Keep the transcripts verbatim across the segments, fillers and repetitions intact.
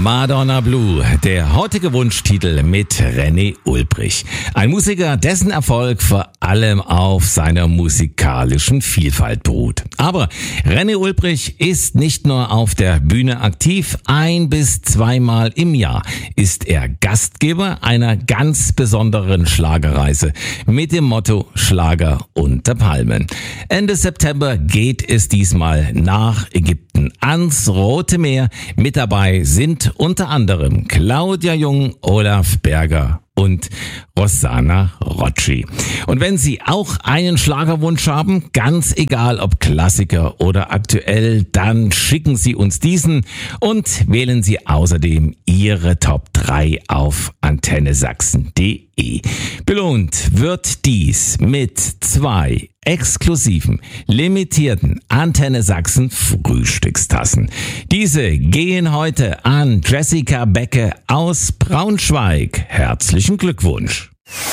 Madonna Blue, der heutige Wunschtitel mit René Ulbrich. Ein Musiker, dessen Erfolg vor allem auf seiner musikalischen Vielfalt beruht. Aber René Ulbrich ist nicht nur auf der Bühne aktiv, ein bis zweimal im Jahr ist er Gastgeber einer ganz besonderen Schlagerreise mit dem Motto Schlager unter Palmen. Ende September geht es diesmal nach Ägypten ans Rote Meer. Mit dabei sind unter anderem Claudia Jung, Olaf Berger und Rosanna Rocci. Und wenn Sie auch einen Schlagerwunsch haben, ganz egal ob Klassiker oder aktuell, dann schicken Sie uns diesen und wählen Sie außerdem Ihre Top drei auf antenne sachsen punkt de. Belohnt wird dies mit zwei exklusiven, limitierten Antenne Sachsen Frühstückstassen. Diese gehen heute an Jessica Becke aus Braunschweig. Herzlichen Glückwunsch.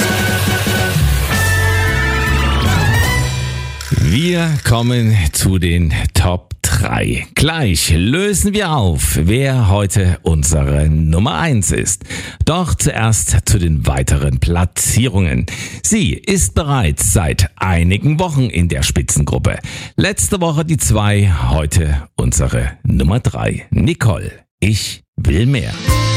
Wir kommen zu den Top drei. Gleich lösen wir auf, wer heute unsere Nummer eins ist. Doch zuerst zu den weiteren Platzierungen. Sie ist bereits seit einigen Wochen in der Spitzengruppe. Letzte Woche die zwei, heute unsere Nummer drei. Nicole, ich will mehr.